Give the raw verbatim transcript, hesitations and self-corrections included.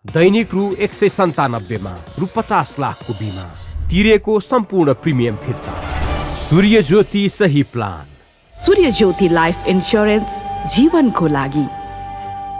दैनिक रु एक सय सन्तानब्बेमा रु पचास लाखको बिमा तिरेको सम्पूर्ण प्रिमियम फिर्ता। सूर्य ज्योति सही प्लान। सूर्य ज्योति लाइफ इन्स्योरेन्स जीवनको लागि।